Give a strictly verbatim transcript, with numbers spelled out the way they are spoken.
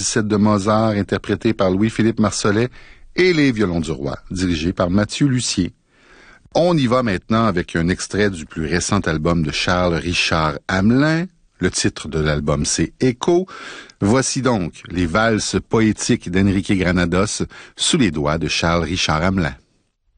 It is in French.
dix-sept de Mozart, interprété par Louis-Philippe Marsollet, et Les Violons du Roi, dirigé par Mathieu Lussier. On y va maintenant avec un extrait du plus récent album de Charles Richard Hamelin. Le titre de l'album, c'est Écho. Voici donc les valses poétiques d'Enrique Granados sous les doigts de Charles Richard Hamelin.